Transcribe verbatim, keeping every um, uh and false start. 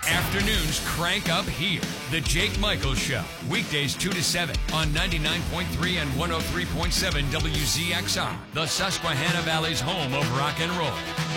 Afternoons crank up here. The Jake Michaels Show. Weekdays two to seven on ninety-nine point three and one oh three point seven W Z X R. The Susquehanna Valley's home of rock and roll.